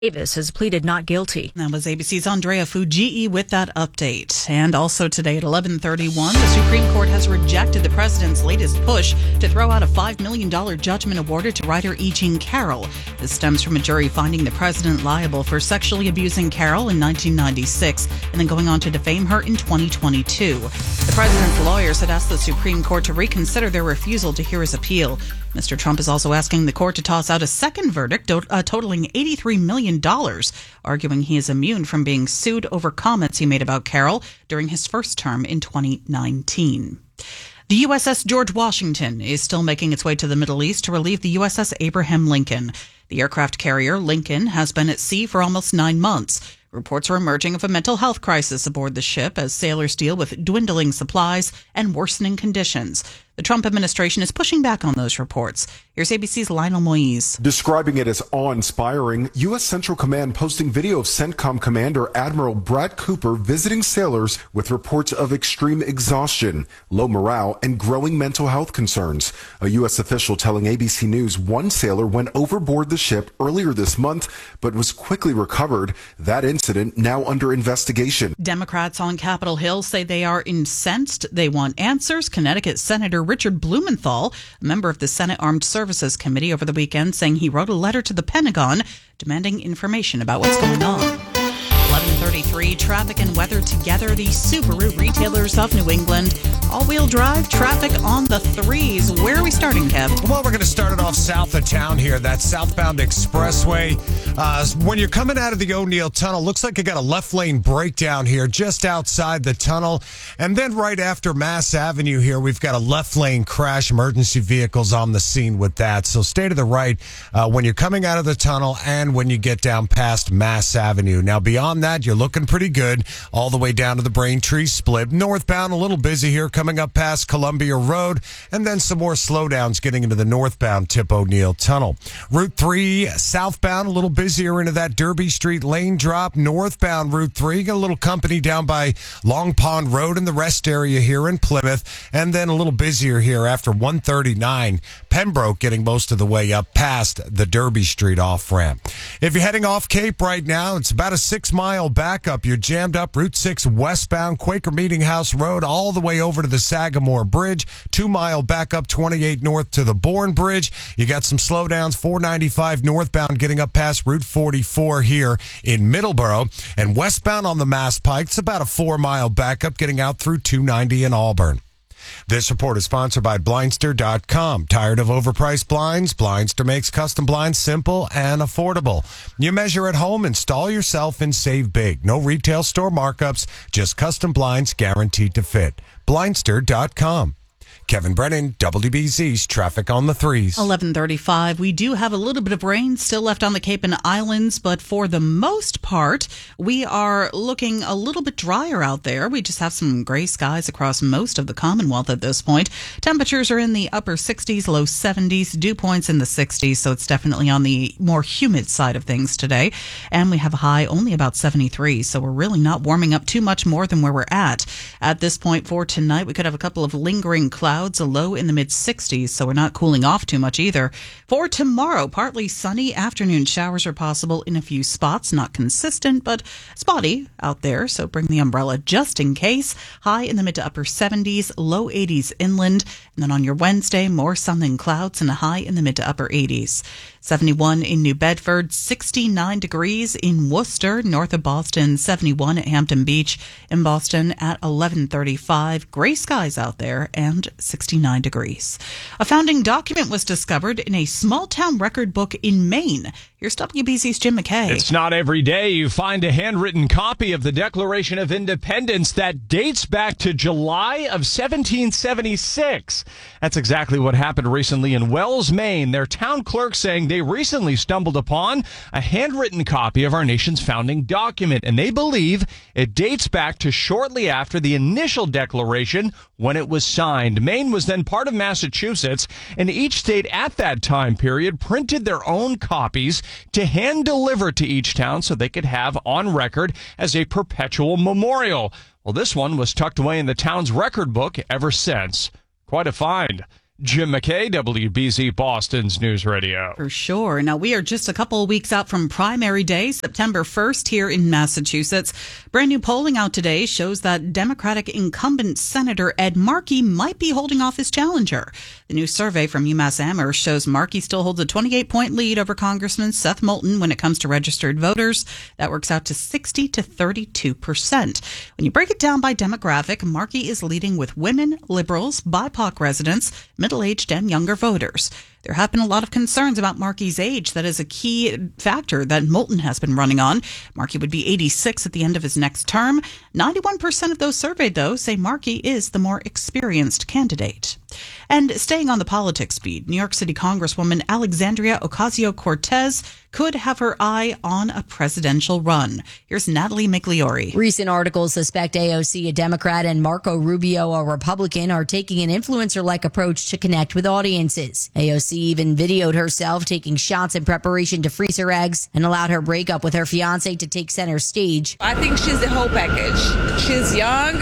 Davis has pleaded not guilty. That was ABC's Andrea Fujii with that update. And also today at 11:31, the Supreme Court has rejected the president's latest push to throw out a $5 million judgment awarded to writer E. Jean Carroll. This stems from a jury finding the president liable for sexually abusing Carroll in 1996 and then going on to defame her in 2022. The president's lawyers had asked the Supreme Court to reconsider their refusal to hear his appeal. Mr. Trump is also asking the court to toss out a second verdict totaling $83 million, arguing he is immune from being sued over comments he made about Carroll during his first term in 2019. The USS George Washington is still making its way to the Middle East to relieve the USS Abraham Lincoln. The aircraft carrier Lincoln has been at sea for almost 9 months. Reports are emerging of a mental health crisis aboard the ship as sailors deal with dwindling supplies and worsening conditions. The Trump administration is pushing back on those reports. Here's ABC's Lionel Moise. Describing it as awe-inspiring, U.S. Central Command posting video of CENTCOM Commander Admiral Brad Cooper visiting sailors with reports of extreme exhaustion, low morale, and growing mental health concerns. A U.S. official telling ABC News one sailor went overboard the ship earlier this month, but was quickly recovered. That incident now under investigation. Democrats on Capitol Hill say they are incensed. They want answers. Connecticut Senator Richard Blumenthal, a member of the Senate Armed Services Committee, over the weekend saying he wrote a letter to the Pentagon demanding information about what's going on. 11:33, traffic and weather together. The Subaru retailers of New England. All-wheel drive traffic on the threes. Where are we starting, Kev? Well, we're going to start it off south of town here. That southbound expressway. When you're coming out of the O'Neill Tunnel, looks like you got a left lane breakdown here just outside the tunnel. And then right after Mass Avenue here, we've got a left lane crash. Emergency vehicles on the scene with that. So stay to the right when you're coming out of the tunnel and when you get down past Mass Avenue. Now, beyond that, you're looking pretty good all the way down to the Braintree split. Northbound, a little busy here coming up past Columbia Road, and then some more slowdowns getting into the northbound Tip O'Neill Tunnel. Route 3 southbound, a little busier into that Derby Street lane drop. Northbound Route 3, got a little company down by Long Pond Road in the rest area here in Plymouth, and then a little busier here after 139. Pembroke getting most of the way up past the Derby Street off-ramp. If you're heading off Cape right now, it's about a 6-mile backup. You're jammed up Route 6 westbound, Quaker Meeting House Road, all the way over to the Sagamore Bridge. 2-mile backup, 28 north to the Bourne Bridge. You got some slowdowns, 495 northbound getting up past Route 44 here in Middleborough. And westbound on the Mass Pike, it's about a 4-mile backup getting out through 290 in Auburn. This report is sponsored by Blindster.com. Tired of overpriced blinds? Blindster makes custom blinds simple and affordable. You measure at home, install yourself, and save big. No retail store markups, just custom blinds guaranteed to fit. Blindster.com. Kevin Brennan, WBZ's Traffic on the Threes. 11:35. We do have a little bit of rain still left on the Cape and Islands, but for the most part, we are looking a little bit drier out there. We just have some gray skies across most of the Commonwealth at this point. Temperatures are in the upper 60s, low 70s, dew points in the 60s, so it's definitely on the more humid side of things today. And we have a high only about 73, so we're really not warming up too much more than where we're at. At this point for tonight, we could have a couple of lingering clouds, a low in the mid-60s, so we're not cooling off too much either. For tomorrow, partly sunny, afternoon showers are possible in a few spots, not consistent, but spotty out there, so bring the umbrella just in case. High in the mid to upper 70s, low 80s inland, and then on your Wednesday, more sun and clouds and a high in the mid to upper 80s. 71 in New Bedford, 69 degrees in Worcester, north of Boston, 71 at Hampton Beach, in Boston at 11:35. Gray skies out there and 69 degrees. A founding document was discovered in a small-town record book in Maine. Here's WBZ's Jim McKay. It's not every day you find a handwritten copy of the Declaration of Independence that dates back to July of 1776. That's exactly what happened recently in Wells, Maine. Their town clerk saying they recently stumbled upon a handwritten copy of our nation's founding document, and they believe it dates back to shortly after the initial declaration when it was signed. Maine was then part of Massachusetts, and each state at that time period printed their own copies to hand deliver to each town so they could have on record as a perpetual memorial. Well, this one was tucked away in the town's record book ever since. Quite a find. Jim McKay, WBZ Boston's News Radio. For sure. Now, we are just a couple of weeks out from primary day, September 1st here in Massachusetts. Brand new polling out today shows that Democratic incumbent Senator Ed Markey might be holding off his challenger. The new survey from UMass Amherst shows Markey still holds a 28-point lead over Congressman Seth Moulton when it comes to registered voters. That works out to 60 to 32%. When you break it down by demographic, Markey is leading with women, liberals, BIPOC residents, middle-aged and younger voters. There have been a lot of concerns about Markey's age. That is a key factor that Moulton has been running on. Markey would be 86 at the end of his next term. 91% of those surveyed, though, say Markey is the more experienced candidate. And staying on the politics beat, New York City Congresswoman Alexandria Ocasio-Cortez could have her eye on a presidential run. Here's Natalie Migliori. Recent articles suspect AOC, a Democrat, and Marco Rubio, a Republican, are taking an influencer-like approach to connect with audiences. AOC even videoed herself taking shots in preparation to freeze her eggs and allowed her breakup with her fiancé to take center stage. I think she's the whole package. She's young.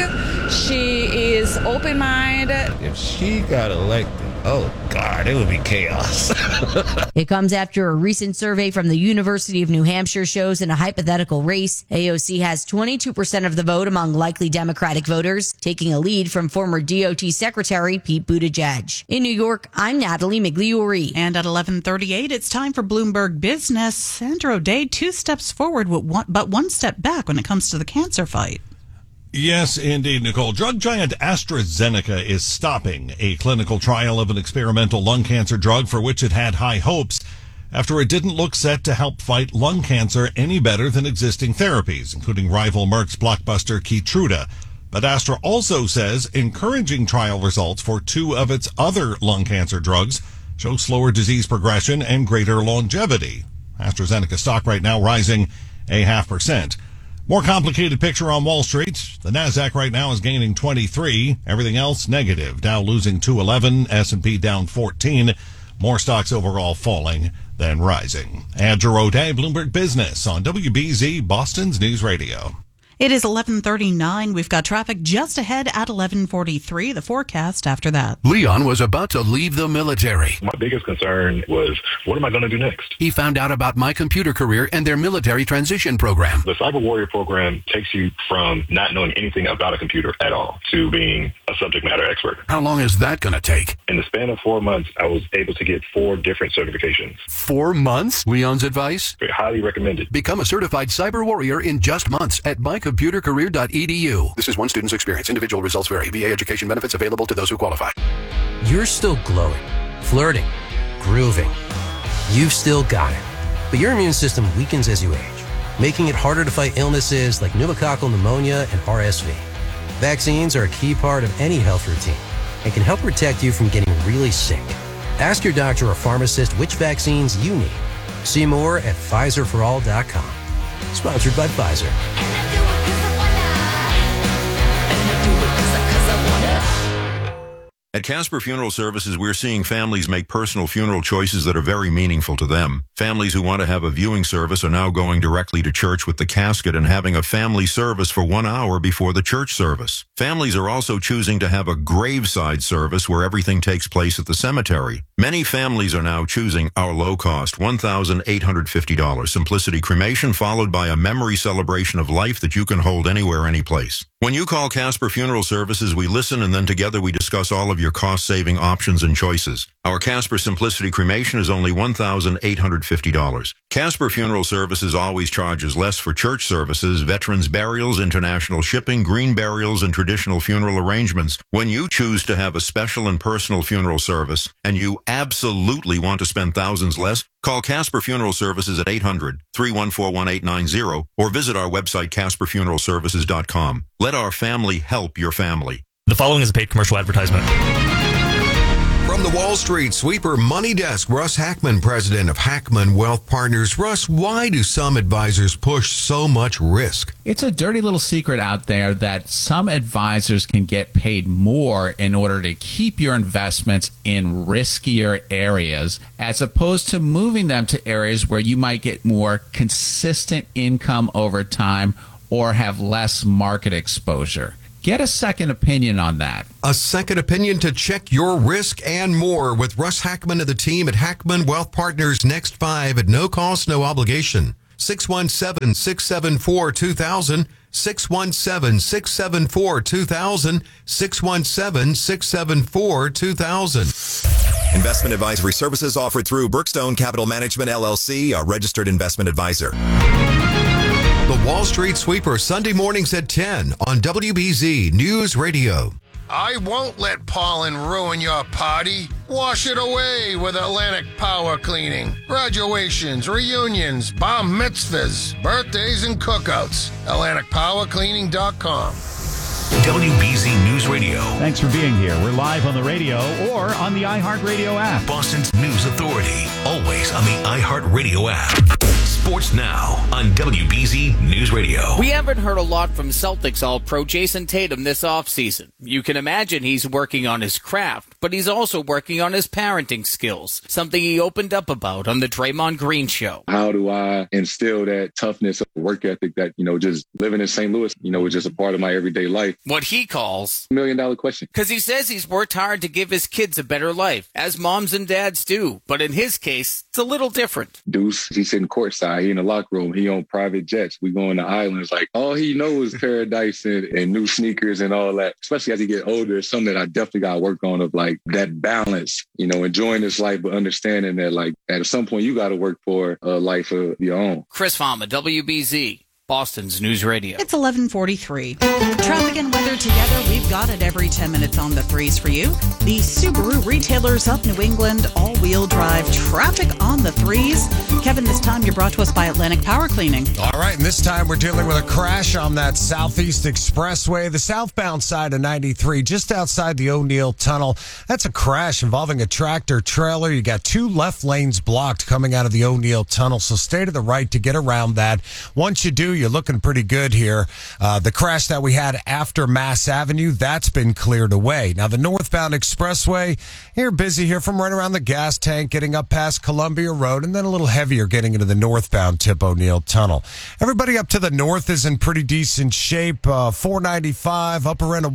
She is open-minded. If she got elected, oh God, it would be chaos. It comes after a recent survey from the University of New Hampshire shows in a hypothetical race, AOC has 22% of the vote among likely Democratic voters, taking a lead from former DOT Secretary Pete Buttigieg. In New York, I'm Natalie Migliori. And at 11:38, it's time for Bloomberg Business. Sandra O'Day, 2 steps forward, but 1 step back when it comes to the cancer fight. Yes, indeed, Nicole. Drug giant AstraZeneca is stopping a clinical trial of an experimental lung cancer drug for which it had high hopes after it didn't look set to help fight lung cancer any better than existing therapies, including rival Merck's blockbuster Keytruda. But Astra also says encouraging trial results for 2 of its other lung cancer drugs show slower disease progression and greater longevity. AstraZeneca stock right now rising 0.5%. More complicated picture on Wall Street. The Nasdaq right now is gaining 23. Everything else negative. Dow losing 211. S&P down 14. More stocks overall falling than rising. Andrew O'Day, Bloomberg Business on WBZ Boston's News Radio. It is 11:39. We've got traffic just ahead at 11:43. The forecast after that. Leon was about to leave the military. My biggest concern was, what am I going to do next? He found out about My Computer Career and their military transition program. The Cyber Warrior program takes you from not knowing anything about a computer at all to being a subject matter expert. How long is that going to take? In the span of 4 months, I was able to get 4 different certifications. 4 months? Leon's advice? Highly recommended. Become a certified cyber warrior in just months at mycomputercareer.edu. This is one student's experience. Individual results vary. VA education benefits available to those who qualify. You're still glowing, flirting, grooving. You've still got it. But your immune system weakens as you age, making it harder to fight illnesses like pneumococcal pneumonia and RSV. Vaccines are a key part of any health routine and can help protect you from getting really sick. Ask your doctor or pharmacist which vaccines you need. See more at PfizerForAll.com. Sponsored by Pfizer. At Casper Funeral Services, we're seeing families make personal funeral choices that are very meaningful to them. Families who want to have a viewing service are now going directly to church with the casket and having a family service for 1 hour before the church service. Families are also choosing to have a graveside service where everything takes place at the cemetery. Many families are now choosing our low-cost $1,850 Simplicity Cremation, followed by a memory celebration of life that you can hold anywhere, anyplace. When you call Casper Funeral Services, we listen and then together we discuss all of your cost-saving options and choices. Our Casper Simplicity Cremation is only $1,850. Casper Funeral Services always charges less for church services, veterans burials, international shipping, green burials, and traditional funeral arrangements. When you choose to have a special and personal funeral service, and you absolutely want to spend thousands less, call Casper Funeral Services at 800-314-1890 or visit our website, CasperFuneralServices.com. Let our family help your family. The following is a paid commercial advertisement. From the Wall Street Sweeper Money Desk, Russ Hackman, president of Hackman Wealth Partners. Russ, why do some advisors push so much risk? It's a dirty little secret out there that some advisors can get paid more in order to keep your investments in riskier areas, as opposed to moving them to areas where you might get more consistent income over time or have less market exposure. Get a second opinion on that. A second opinion to check your risk and more with Russ Hackman and the team at Hackman Wealth Partners. Next 5 at no cost, no obligation. 617-674-2000. 617-674-2000. 617-674-2000. Investment advisory services offered through Brookstone Capital Management, LLC, a registered investment advisor. The Wall Street Sweeper, Sunday mornings at 10 on WBZ News Radio. I won't let pollen ruin your party. Wash it away with Atlantic Power Cleaning. Graduations, reunions, bar mitzvahs, birthdays, and cookouts. AtlanticPowerCleaning.com. WBZ News Radio. Thanks for being here. We're live on the radio or on the iHeartRadio app. Boston's News Authority. Always on the iHeartRadio app. Sports Now on WBZ News Radio. We haven't heard a lot from Celtics All-Pro Jason Tatum this offseason. You can imagine he's working on his craft, but he's also working on his parenting skills, something he opened up about on the Draymond Green Show. How do I instill that toughness of work ethic that, just living in St. Louis, is just a part of my everyday life? What he calls $1 million question. Because he says he's worked hard to give his kids a better life, as moms and dads do. But in his case, it's a little different. Deuce, he's sitting courtside. He in the locker room. He on private jets. We going to islands. Like, all he knows is paradise and new sneakers and all that. Especially as he get older, it's something that I definitely got to work on, of like that balance, enjoying this life, but understanding that like at some point you got to work for a life of your own. Chris Fama, WBZ. Boston's News Radio. It's 11:43. Traffic and weather together. We've got it every 10 minutes on the threes for you. The Subaru retailers of New England, all-wheel drive traffic on the threes. Kevin, this time you're brought to us by Atlantic Power Cleaning. All right, and this time we're dealing with a crash on that Southeast Expressway, the southbound side of 93, just outside the O'Neill Tunnel. That's a crash involving a tractor trailer. You got 2 left lanes blocked coming out of the O'Neill Tunnel, so stay to the right to get around that. Once you do, you're looking pretty good here. The crash that we had after Mass Avenue, that's been cleared away. Now, the northbound expressway, you're busy here from right around the gas tank, getting up past Columbia Road, and then a little heavier getting into the northbound tip O'Neill Tunnel. Everybody up to the north is in pretty decent shape. 495, upper end of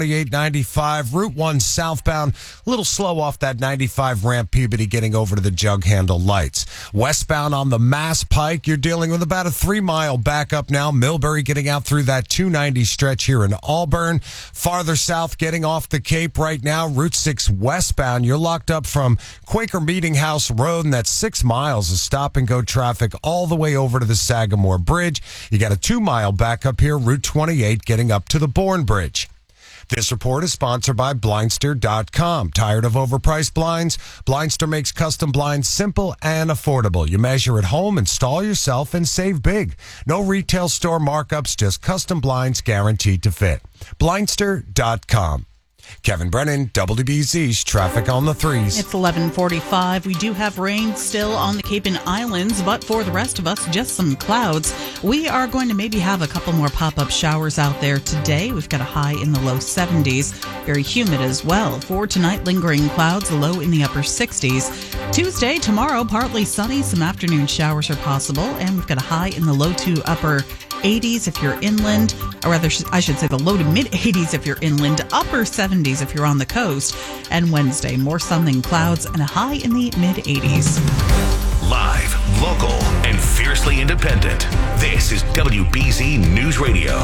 128.95, Route 1 southbound, a little slow off that 95 ramp Peabody getting over to the jug handle lights. Westbound on the Mass Pike, you're dealing with about a 3-mile backup now. Millbury getting out through that 290 stretch here in Auburn. Farther south, getting off the Cape right now, Route 6 westbound. You're locked up from Quaker Meeting House Road, and that's 6 miles of stop-and-go traffic all the way over to the Sagamore Bridge. You got a 2-mile backup here, Route 28, getting up to the Bourne Bridge. This report is sponsored by Blindster.com. Tired of overpriced blinds? Blindster makes custom blinds simple and affordable. You measure at home, install yourself, and save big. No retail store markups, just custom blinds guaranteed to fit. Blindster.com. Kevin Brennan, WBZ's Traffic on the Threes. It's 11:45. We do have rain still on the Cape and Islands, but for the rest of us, just some clouds. We are going to maybe have a couple more pop-up showers out there today. We've got a high in the low 70s. Very humid as well. For tonight, lingering clouds, low in the upper 60s. Tuesday, tomorrow, partly sunny. Some afternoon showers are possible, and we've got a high in the low to upper 80s if you're inland, or rather, I should say the low to mid 80s if you're inland, upper 70s if you're on the coast. And Wednesday, more sun than clouds and a high in the mid 80s. Live, local, and fiercely independent. This is WBZ News Radio.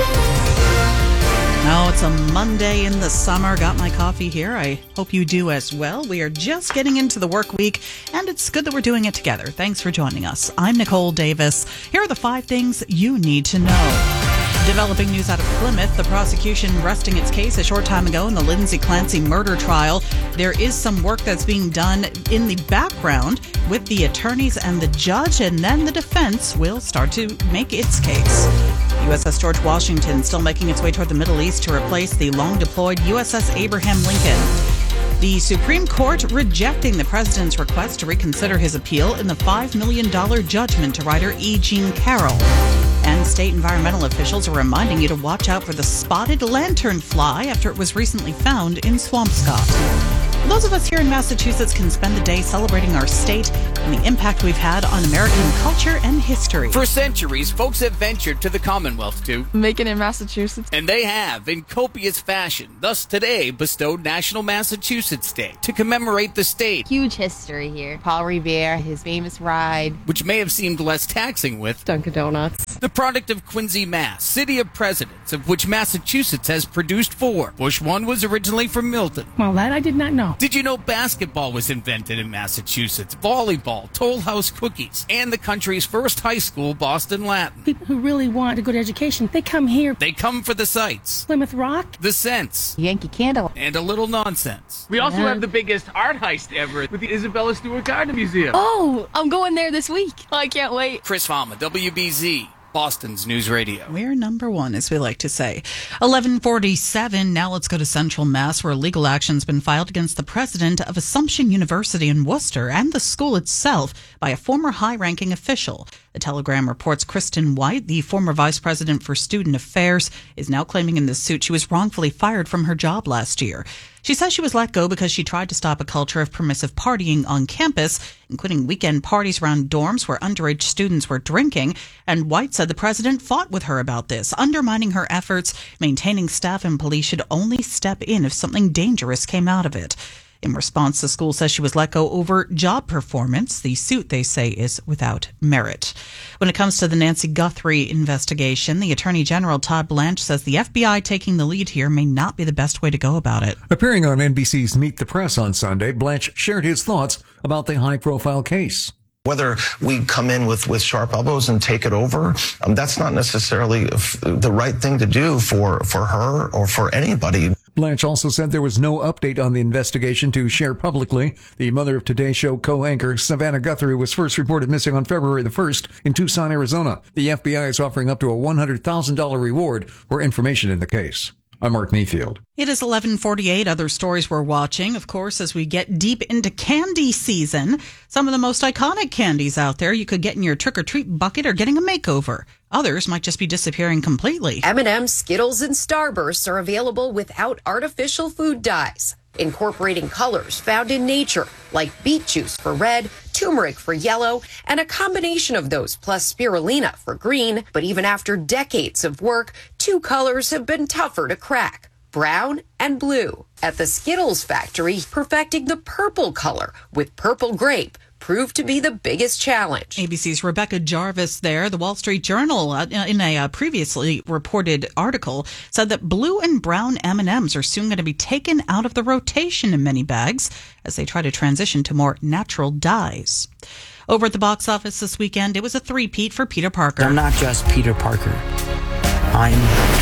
Oh, it's a Monday in the summer. Got my coffee here. I hope you do as well. We are just getting into the work week, and it's good that we're doing it together. Thanks for joining us. I'm Nicole Davis. Here are the 5 things you need to know. Developing news out of Plymouth, the prosecution resting its case a short time ago in the Lindsay Clancy murder trial. There is some work that's being done in the background with the attorneys and the judge, and then the defense will start to make its case. USS George Washington still making its way toward the Middle East to replace the long-deployed USS Abraham Lincoln. The Supreme Court rejecting the president's request to reconsider his appeal in the $5 million judgment to writer E. Jean Carroll. And state environmental officials are reminding you to watch out for the spotted lanternfly after it was recently found in Swampscott. Those of us here in Massachusetts can spend the day celebrating our state and the impact we've had on American culture and history. For centuries, folks have ventured to the Commonwealth to make it in Massachusetts. And they have, in copious fashion. Thus, today bestowed National Massachusetts Day to commemorate the state. Huge history here. Paul Revere, his famous ride, which may have seemed less taxing with Dunkin' Donuts. The product of Quincy, Mass., city of presidents, of which Massachusetts has produced 4. Bush 1 was originally from Milton. Well, that I did not know. Did you know basketball was invented in Massachusetts? Volleyball, Toll House cookies, and the country's first high school, Boston Latin. People who really want a good education, they come here. They come for the sights. Plymouth Rock. The sense. Yankee Candle. And a little nonsense. We also have the biggest art heist ever with the Isabella Stewart Gardner Museum. Oh, I'm going there this week. I can't wait. Chris Fama, WBZ. Boston's News Radio. We're number one, as we like to say. 11:47. Now let's go to Central Mass, where legal action's been filed against the president of Assumption University in Worcester and the school itself by a former high-ranking official. The Telegram reports Kristen White, the former vice president for student affairs, is now claiming in this suit she was wrongfully fired from her job last year. She says she was let go because she tried to stop a culture of permissive partying on campus, including weekend parties around dorms where underage students were drinking. And White said the president fought with her about this, undermining her efforts, maintaining staff and police should only step in if something dangerous came out of it. In response, the school says she was let go over job performance. The suit, they say, is without merit. When it comes to the Nancy Guthrie investigation, the Attorney General Todd Blanche says the FBI taking the lead here may not be the best way to go about it. Appearing on NBC's Meet the Press on Sunday, Blanche shared his thoughts about the high-profile case. Whether we come in with sharp elbows and take it over, that's not necessarily the right thing to do for her or for anybody. Blanche also said there was no update on the investigation to share publicly. The mother of Today Show co-anchor Savannah Guthrie was first reported missing on February the 1st in Tucson, Arizona. The FBI is offering up to a $100,000 reward for information in the case. I'm Mark Mayfield. It is 11:48. Other stories we're watching, of course, as we get deep into candy season. Some of the most iconic candies out there you could get in your trick-or-treat bucket or getting a makeover. Others might just be disappearing completely. M&M's, Skittles, and Starbursts are available without artificial food dyes, incorporating colors found in nature, like beet juice for red, turmeric for yellow, and a combination of those plus spirulina for green. But even after decades of work, 2 colors have been tougher to crack: brown and blue. At the Skittles factory, perfecting the purple color with purple grape proved to be the biggest challenge. ABC's Rebecca Jarvis there. The Wall Street Journal, in a previously reported article, said that blue and brown M&Ms are soon going to be taken out of the rotation in many bags as they try to transition to more natural dyes. Over at the box office this weekend, it was a three-peat for Peter Parker. I'm not just Peter Parker. I'm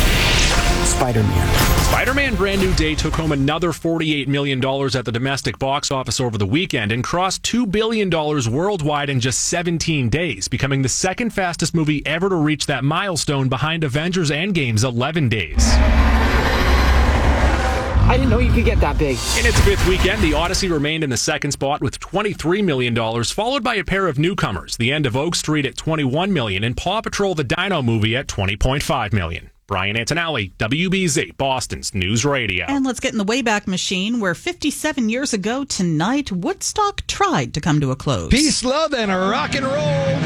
Spider-Man. Spider-Man Brand New Day took home another $48 million at the domestic box office over the weekend and crossed $2 billion worldwide in just 17 days, becoming the second fastest movie ever to reach that milestone behind Avengers Endgame's 11 days. I didn't know you could get that big. In its 5th weekend, The Odyssey remained in the second spot with $23 million, followed by a pair of newcomers, The End of Oak Street at $21 million and Paw Patrol the Dino Movie at $20.5 million. Brian Antonelli, WBZ, Boston's News Radio. And let's get in the Wayback Machine, where 57 years ago tonight, Woodstock tried to come to a close. Peace, love, and rock and roll.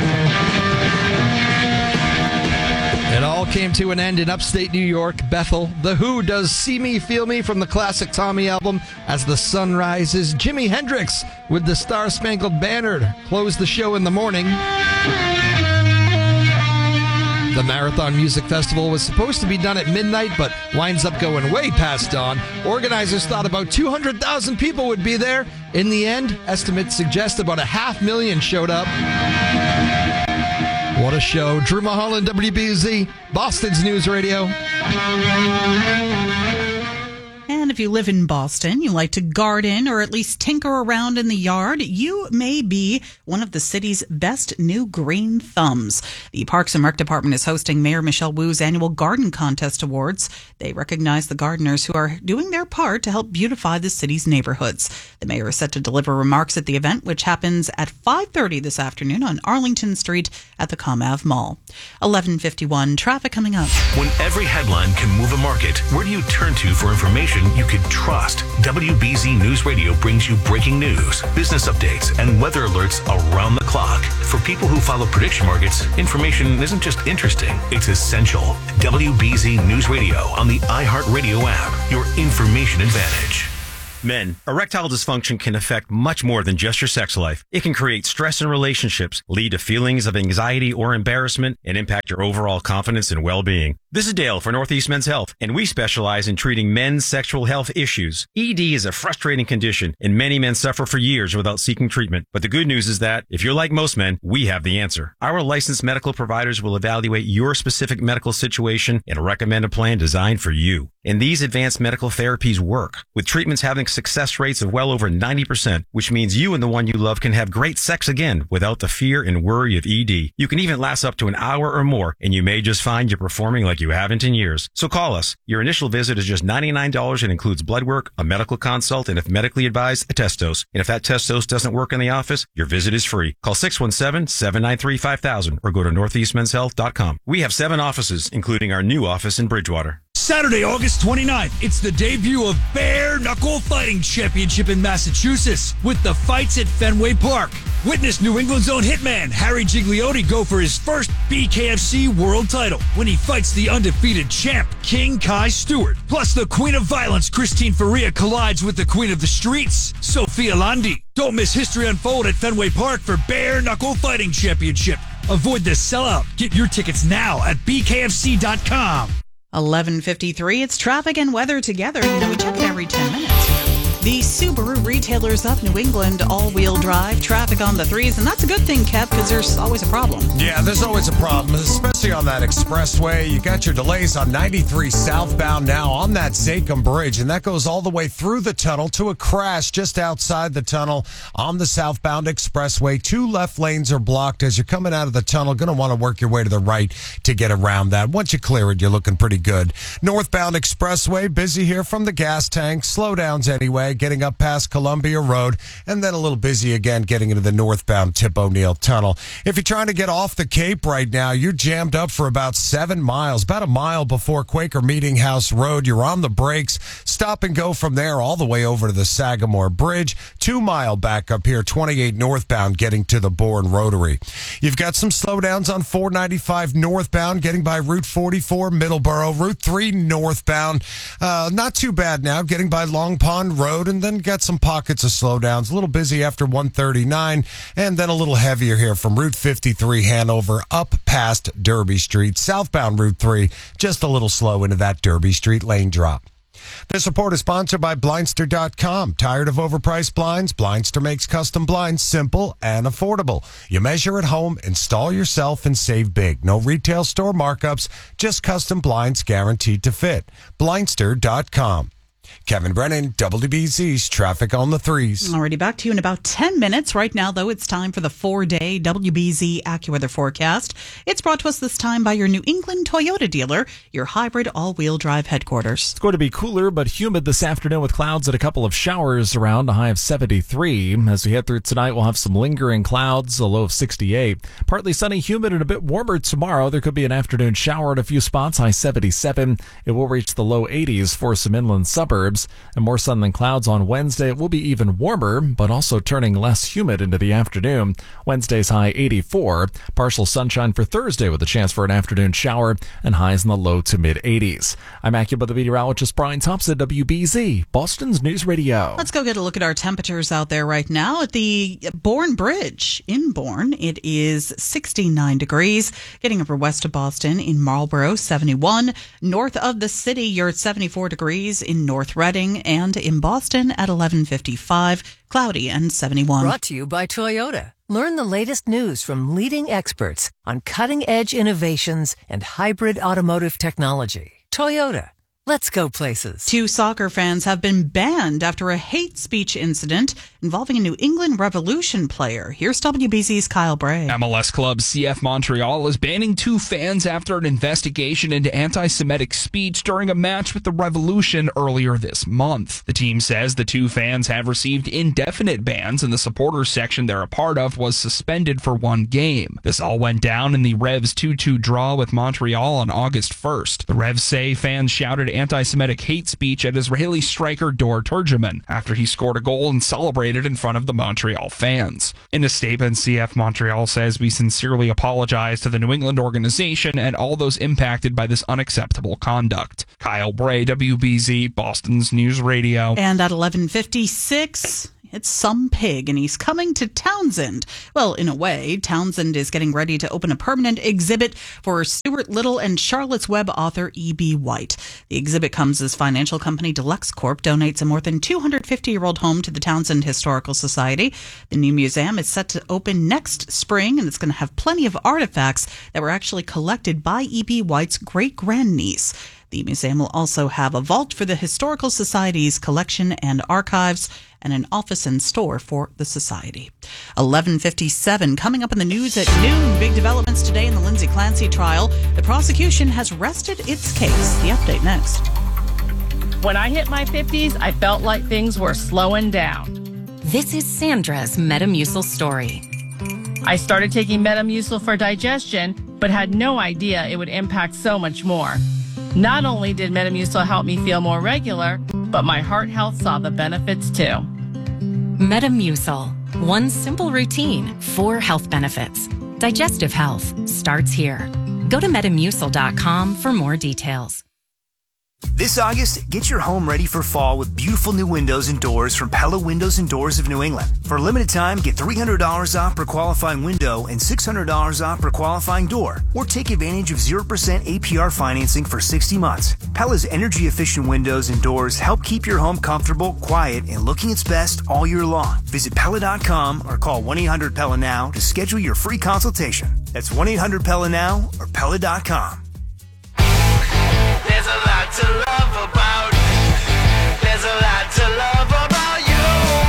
It all came to an end in upstate New York, Bethel. The Who does See Me, Feel Me from the classic Tommy album. As the sun rises, Jimi Hendrix with the Star Spangled Banner closed the show in the morning. The Marathon Music Festival was supposed to be done at midnight, but winds up going way past dawn. Organizers thought about 200,000 people would be there. In the end, estimates suggest about 500,000 showed up. What a show. Drew Mulholland, WBZ, Boston's News Radio. And if you live in Boston, you like to garden or at least tinker around in the yard, you may be one of the city's best new green thumbs. The Parks and Rec Department is hosting Mayor Michelle Wu's annual Garden Contest Awards. They recognize the gardeners who are doing their part to help beautify the city's neighborhoods. The mayor is set to deliver remarks at the event, which happens at 5:30 this afternoon on Arlington Street at the ComAv Mall. 11:51, traffic coming up. When every headline can move a market, where do you turn to for information you can trust. WBZ News Radio brings you breaking news, business updates, and weather alerts around the clock. For people who follow prediction markets, information isn't just interesting, it's essential. WBZ News Radio on the iHeartRadio app, your information advantage. Men, erectile dysfunction can affect much more than just your sex life. It can create stress in relationships, lead to feelings of anxiety or embarrassment, and impact your overall confidence and well-being. This is Dale for Northeast Men's Health, and we specialize in treating men's sexual health issues. ED is a frustrating condition, and many men suffer for years without seeking treatment. But the good news is that, if you're like most men, we have the answer. Our licensed medical providers will evaluate your specific medical situation and recommend a plan designed for you. And these advanced medical therapies work, with treatments having success rates of well over 90%, which means you and the one you love can have great sex again without the fear and worry of ED. You can even last up to an hour or more, and you may just find you're performing like you haven't in years. So call us. Your initial visit is just $99 and includes blood work, a medical consult, and if medically advised, a test dose. And if that test dose doesn't work in the office, your visit is free. Call 617-793-5000 or go to northeastmenshealth.com. We have 7 offices, including our new office in Bridgewater. Saturday, August 29th, it's the debut of Bare Knuckle Fighting Championship in Massachusetts with the fights at Fenway Park. Witness New England's own hitman, Harry Gigliotti, go for his first BKFC world title when he fights the undefeated champ, King Kai Stewart. Plus, the Queen of Violence, Christine Faria, collides with the Queen of the Streets, Sophia Landi. Don't miss history unfold at Fenway Park for Bare Knuckle Fighting Championship. Avoid the sellout. Get your tickets now at bkfc.com. 11:53. It's traffic and weather together. We check it every 10 minutes. The Subaru retailers up New England, all-wheel drive, traffic on the 3s, and that's a good thing, Kev, because there's always a problem. Yeah, there's always a problem, especially on that expressway. You got your delays on 93 southbound now on that Zachem Bridge, and that goes all the way through the tunnel to a crash just outside the tunnel on the southbound expressway. 2 left lanes are blocked as you're coming out of the tunnel. Going to want to work your way to the right to get around that. Once you clear it, you're looking pretty good. Northbound expressway, busy here from the gas tank. Slowdowns anyway, getting up past Columbia Road, and then a little busy again getting into the northbound Tip O'Neill Tunnel. If you're trying to get off the Cape right now, you're jammed up for about 7 miles, about a mile before Quaker Meeting House Road. You're on the brakes. Stop and go from there all the way over to the Sagamore Bridge. 2 mile back up here, 28 northbound getting to the Bourne Rotary. You've got some slowdowns on 495 northbound getting by Route 44 Middleborough. Route 3 northbound, not too bad now, getting by Long Pond Road, and then got some pockets of slowdowns. A little busy after 139, and then a little heavier here from Route 53 Hanover up past Derby Street. Southbound Route 3, just a little slow into that Derby Street lane drop. This report is sponsored by Blindster.com. Tired of overpriced blinds? Blindster makes custom blinds simple and affordable. You measure at home, install yourself, and save big. No retail store markups, just custom blinds guaranteed to fit. Blindster.com. Kevin Brennan, WBZ's Traffic on the 3s. Alrighty, back to you in about 10 minutes. Right now, though, it's time for the 4-day WBZ AccuWeather forecast. It's brought to us this time by your New England Toyota dealer, your hybrid all-wheel drive headquarters. It's going to be cooler but humid this afternoon with clouds and a couple of showers around, a high of 73. As we head through tonight, we'll have some lingering clouds, a low of 68. Partly sunny, humid, and a bit warmer tomorrow. There could be an afternoon shower at a few spots, high 77. It will reach the low 80s for some inland suburbs. And more sun than clouds on Wednesday. It will be even warmer, but also turning less humid into the afternoon. Wednesday's high 84. Partial sunshine for Thursday with a chance for an afternoon shower and highs in the low to mid 80s. I'm AccuWeather meteorologist Brian Thompson, WBZ, Boston's News Radio. Let's go get a look at our temperatures out there right now at the Bourne Bridge in Bourne. It is 69 degrees. Getting over west of Boston in Marlborough, 71. North of the city, you're at 74 degrees in North Reading, and in Boston at 11:55, cloudy and 71. Brought to you by Toyota. Learn the latest news from leading experts on cutting-edge innovations and hybrid automotive technology. Toyota. Let's go places. 2 soccer fans have been banned after a hate speech incident involving a New England Revolution player. Here's WBZ's Kyle Bray. MLS club CF Montreal is banning 2 fans after an investigation into anti-Semitic speech during a match with the Revolution earlier this month. The team says the 2 fans have received indefinite bans, and the supporters section they're a part of was suspended for 1 game. This all went down in the Revs 2-2 draw with Montreal on August 1st. The Revs say fans shouted anti-Semitic hate speech at Israeli striker Dor Turgeman after he scored a goal and celebrated in front of the Montreal fans. In a statement, CF Montreal says, "We sincerely apologize to the New England organization and all those impacted by this unacceptable conduct." Kyle Bray, WBZ, Boston's News Radio. And at 11:56... it's some pig, and he's coming to Townsend. Well, in a way, Townsend is getting ready to open a permanent exhibit for Stuart Little and Charlotte's Web author E.B. White. The exhibit comes as financial company Deluxe Corp donates a more than 250-year-old home to the Townsend Historical Society. The new museum is set to open next spring, and it's going to have plenty of artifacts that were actually collected by E.B. White's great-grandniece. The museum will also have a vault for the Historical Society's collection and archives, and an office and store for the Society. 11:57, coming up in the news at noon. Big developments today in the Lindsay Clancy trial. The prosecution has rested its case. The update next. When I hit my 50s, I felt like things were slowing down. This is Sandra's Metamucil story. I started taking Metamucil for digestion, but had no idea it would impact so much more. Not only did Metamucil help me feel more regular, but my heart health saw the benefits too. Metamucil. One simple routine, 4 health benefits. Digestive health starts here. Go to Metamucil.com for more details. This August, get your home ready for fall with beautiful new windows and doors from Pella Windows and Doors of New England. For a limited time, get $300 off per qualifying window and $600 off per qualifying door. Or take advantage of 0% APR financing for 60 months. Pella's energy-efficient windows and doors help keep your home comfortable, quiet, and looking its best all year long. Visit Pella.com or call 1-800-PELLA now to schedule your free consultation. That's 1-800-PELLA now or Pella.com. There's a lot to love about. There's a lot to love about you.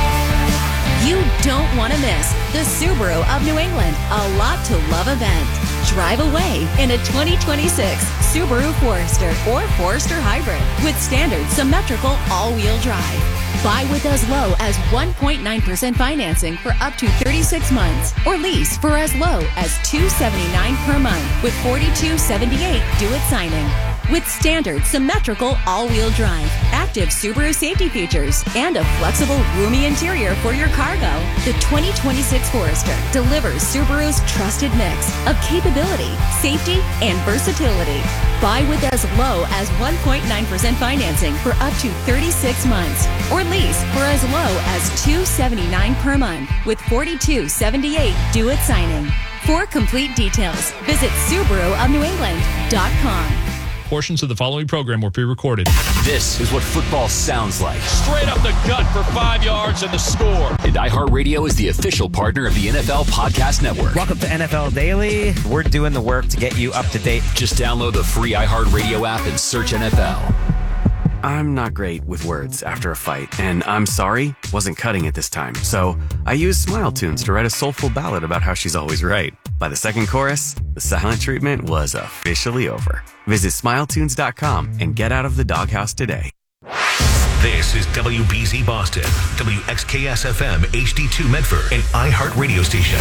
You don't want to miss the Subaru of New England A Lot to Love event. Drive away in a 2026 Subaru Forester or Forester Hybrid with standard symmetrical all-wheel drive. Buy with as low as 1.9% financing for up to 36 months or lease for as low as $279 per month with $42.78 due at signing. With standard symmetrical all-wheel drive, active Subaru safety features, and a flexible, roomy interior for your cargo, the 2026 Forester delivers Subaru's trusted mix of capability, safety, and versatility. Buy with as low as 1.9% financing for up to 36 months or lease for as low as $279 per month with $42.78 due at signing. For complete details, visit SubaruofNewEngland.com. Portions of the following program were pre-recorded. This is what football sounds like. Straight up the gut for 5 yards and the score. And iHeartRadio is the official partner of the NFL Podcast Network. Welcome to NFL Daily. We're doing the work to get you up to date. Just download the free iHeartRadio app and search NFL. I'm not great with words after a fight, and I'm sorry, wasn't cutting it this time. So I used Smile Tunes to write a soulful ballad about how she's always right. By the second chorus, the silent treatment was officially over. Visit SmileTunes.com and get out of the doghouse today. This is WBZ Boston, WXKS-FM HD2 Medford, and iHeart Radio Station.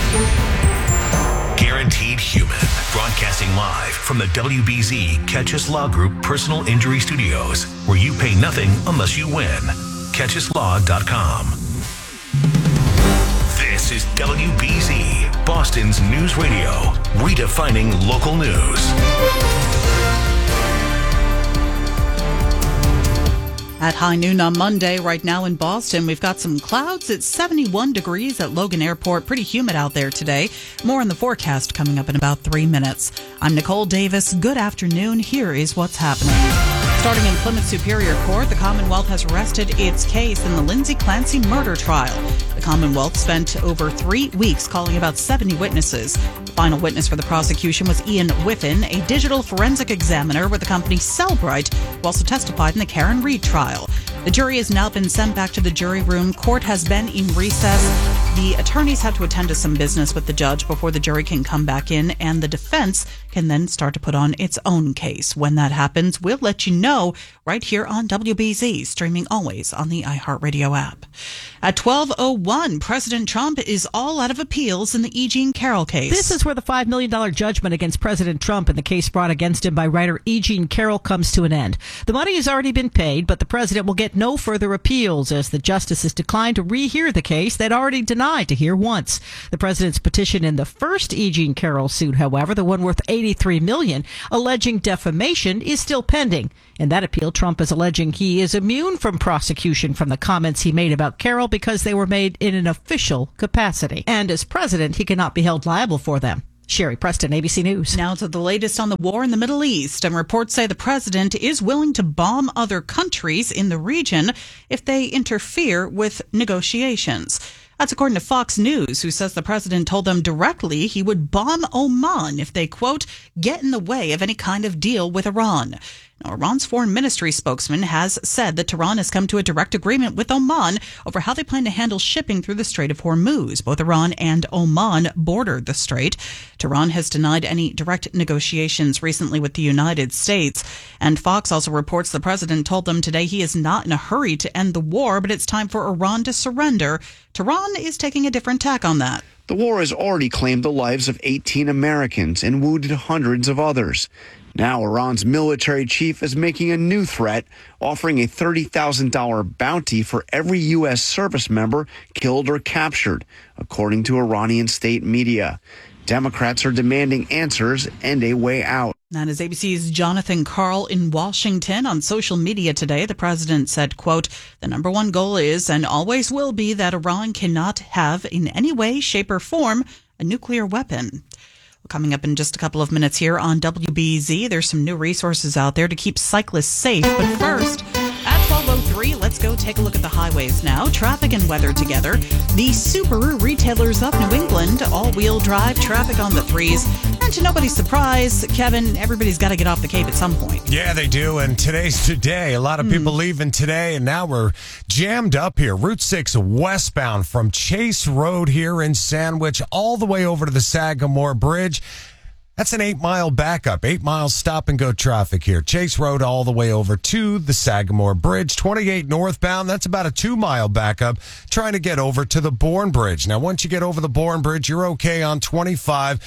Guaranteed Human, broadcasting live from the WBZ Catchus Law Group Personal Injury Studios, where you pay nothing unless you win. CatchusLaw.com. This is WBZ, Boston's news radio, redefining local news. At high noon on Monday, right now in Boston, we've got some clouds. It's 71 degrees at Logan Airport. Pretty humid out there today. More in the forecast coming up in about 3 minutes. I'm Nicole Davis. Good afternoon. Here is what's happening. Starting in Plymouth Superior Court, the Commonwealth has rested its case in the Lindsay Clancy murder trial. The Commonwealth spent over 3 weeks calling about 70 witnesses. The final witness for the prosecution was Ian Whiffen, a digital forensic examiner with the company Cellbrite, who also testified in the Karen Reed trial. The jury has now been sent back to the jury room. Court has been in recess. The attorneys have to attend to some business with the judge before the jury can come back in, and the defense can then start to put on its own case. When that happens, we'll let you know right here on WBZ, streaming always on the iHeartRadio app. At 12:01, President Trump is all out of appeals in the E. Jean Carroll case. This is where the $5 million judgment against President Trump and the case brought against him by writer E. Jean Carroll comes to an end. The money has already been paid, but the president will get no further appeals as the justices declined to rehear the case they'd already denied to hear once. The president's petition in the first E. Jean Carroll suit, however, the one worth $83 million, alleging defamation, is still pending. In that appeal, Trump is alleging he is immune from prosecution from the comments he made about Carroll because they were made in an official capacity. And as president, he cannot be held liable for them. Sherry Preston, ABC News. Now to the latest on the war in the Middle East. And reports say the president is willing to bomb other countries in the region if they interfere with negotiations. That's according to Fox News, who says the president told them directly he would bomb Oman if they, quote, get in the way of any kind of deal with Iran. Now, Iran's foreign ministry spokesman has said that Tehran has come to a direct agreement with Oman over how they plan to handle shipping through the Strait of Hormuz. Both Iran and Oman border the strait. Tehran has denied any direct negotiations recently with the United States. And Fox also reports the president told them today he is not in a hurry to end the war, but it's time for Iran to surrender. Tehran is taking a different tack on that. The war has already claimed the lives of 18 Americans and wounded hundreds of others. Now Iran's military chief is making a new threat, offering a $30,000 bounty for every U.S. service member killed or captured, according to Iranian state media. Democrats are demanding answers and a way out. That is ABC's Jonathan Karl in Washington. On social media today, the president said, quote, the number one goal is and always will be that Iran cannot have in any way, shape, or form a nuclear weapon. Coming up in just a couple of minutes here on WBZ, there's some new resources out there to keep cyclists safe. But first, at 12:03, let's go take a look at the highways now. Traffic and weather together. The Subaru retailers of New England, all-wheel drive traffic on the threes. And to nobody's surprise, Kevin, everybody's got to get off the Cape at some point. Yeah, they do. And today's today. A lot of people leaving today, and now we're jammed up here. Route 6 westbound from Chase Road here in Sandwich all the way over to the Sagamore Bridge. That's an 8-mile backup, 8 miles stop and go traffic here. Chase Road all the way over to the Sagamore Bridge. 28 northbound, that's about a 2-mile backup trying to get over to the Bourne Bridge. Now, once you get over the Bourne Bridge, you're okay on 25.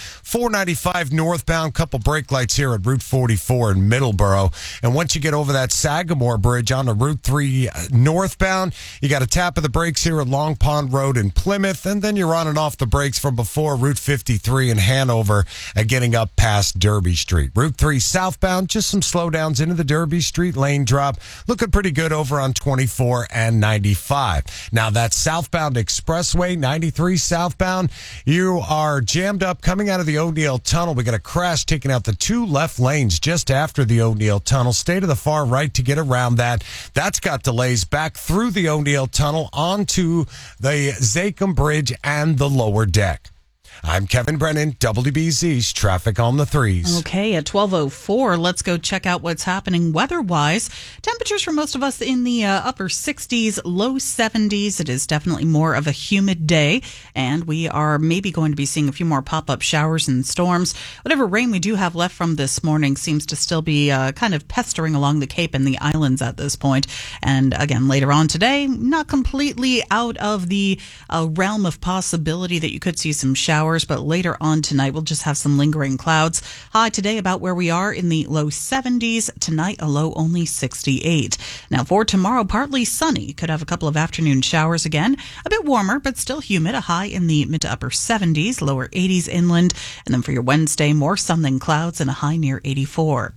495 northbound, couple brake lights here at Route 44 in Middleborough. And once you get over that Sagamore Bridge onto Route 3 northbound, you got a tap of the brakes here at Long Pond Road in Plymouth. And then you're on and off the brakes from before Route 53 in Hanover, getting up past Derby Street. Route 3 southbound, just some slowdowns into the Derby Street lane drop. Looking pretty good over on 24 and 95. Now that southbound expressway, 93 southbound, you are jammed up coming out of the O'Neill Tunnel. We got a crash taking out the 2 left lanes just after the O'Neill Tunnel. Stay to the far right to get around that. That's got delays back through the O'Neill Tunnel onto the Zakim Bridge and the lower deck. I'm Kevin Brennan, WBZ's Traffic on the Threes. Okay, at 12:04, let's go check out what's happening weather-wise. Temperatures for most of us in the upper 60s, low 70s. It is definitely more of a humid day, and we are maybe going to be seeing a few more pop-up showers and storms. Whatever rain we do have left from this morning seems to still be kind of pestering along the Cape and the islands at this point. And again, later on today, not completely out of the realm of possibility that you could see some showers. But later on tonight, we'll just have some lingering clouds. High today about where we are in the low 70s. Tonight, a low only 68. Now for tomorrow, partly sunny. Could have a couple of afternoon showers again. A bit warmer, but still humid. A high in the mid to upper 70s, lower 80s inland. And then for your Wednesday, more sun than clouds and a high near 84.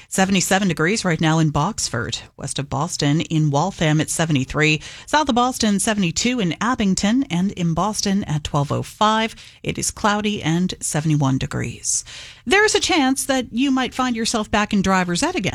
77 degrees right now in Boxford. West of Boston in Waltham at 73. South of Boston, 72 in Abington. And in Boston at 12:05, it is cloudy and 71 degrees. There's a chance that you might find yourself back in driver's ed again.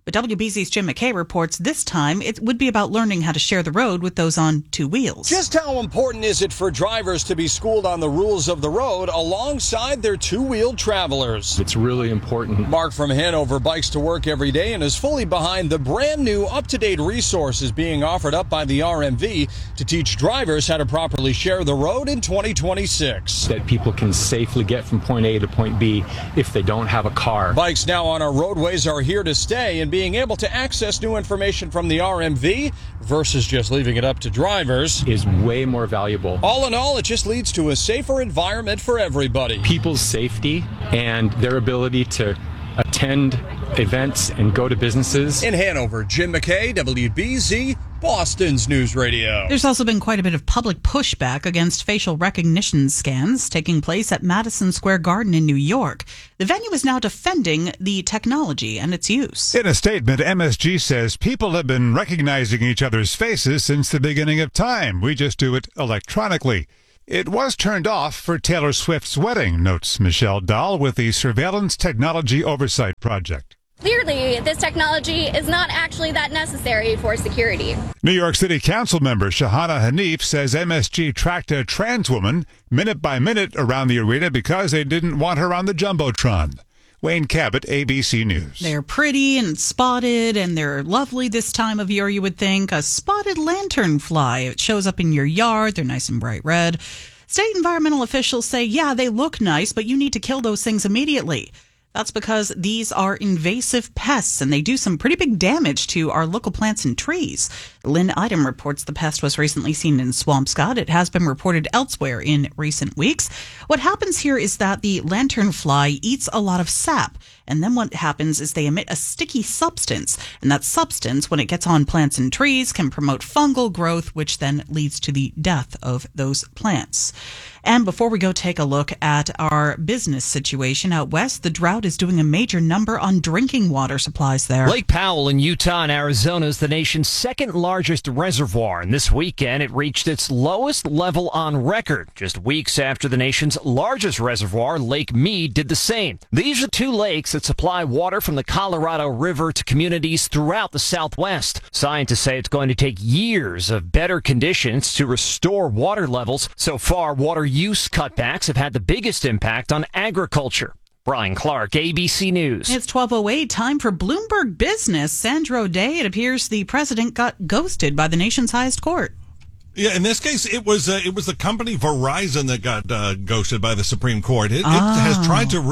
But WBZ's Jim McKay reports this time it would be about learning how to share the road with those on two wheels. Just how important is it for drivers to be schooled on the rules of the road alongside their two-wheeled travelers? It's really important. Mark from Hanover bikes to work every day and is fully behind the brand new up-to-date resources being offered up by the RMV to teach drivers how to properly share the road in 2026. That people can safely get from point A to point B if they don't have a car. Bikes now on our roadways are here to stay, and being able to access new information from the RMV versus just leaving it up to drivers is way more valuable. All in all, it just leads to a safer environment for everybody. People's safety and their ability to attend events and go to businesses. In Hanover, Jim McKay, WBZ, Boston's News Radio. There's also been quite a bit of public pushback against facial recognition scans taking place at Madison Square Garden in New York. The venue is now defending the technology and its use. In a statement, MSG says people have been recognizing each other's faces since the beginning of time. We just do it electronically. It was turned off for Taylor Swift's wedding, notes Michelle Dahl with the Surveillance Technology Oversight Project. Clearly, this technology is not actually that necessary for security. New York City Council member Shahana Hanif says MSG tracked a trans woman minute by minute around the arena because they didn't want her on the Jumbotron. Wayne Cabot, ABC News. They're pretty and spotted, and they're lovely this time of year, you would think. A spotted lanternfly. It shows up in your yard. They're nice and bright red. State environmental officials say, yeah, they look nice, but you need to kill those things immediately. That's because these are invasive pests, and they do some pretty big damage to our local plants and trees. Lynn Idem reports the pest was recently seen in Swampscott. It has been reported elsewhere in recent weeks. What happens here is that the lanternfly eats a lot of sap, and then what happens is they emit a sticky substance, and that substance, when it gets on plants and trees, can promote fungal growth, which then leads to the death of those plants. And before we go take a look at our business situation out west, the drought is doing a major number on drinking water supplies there. Lake Powell in Utah and Arizona is the nation's second largest reservoir, and this weekend it reached its lowest level on record, just weeks after the nation's largest reservoir, Lake Mead, did the same. These are two lakes that supply water from the Colorado River to communities throughout the Southwest. Scientists say it's going to take years of better conditions to restore water levels. So far, water use cutbacks have had the biggest impact on agriculture. Brian Clark, ABC News. It's 12:08, time for Bloomberg Business. Sandra O'Day, it appears the president got ghosted by the nation's highest court. Yeah, in this case, it was the company Verizon that got ghosted by the Supreme Court. It has tried to